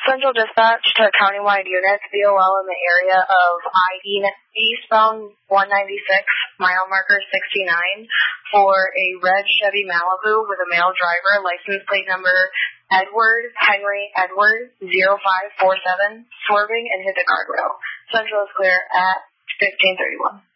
Central dispatch to countywide units, BOL in the area of eastbound 196, mile marker 69, for a red Chevy Malibu with a male driver, license plate number Edward Henry Edward 0547, swerving and hit the guardrail. Central is clear at 1531.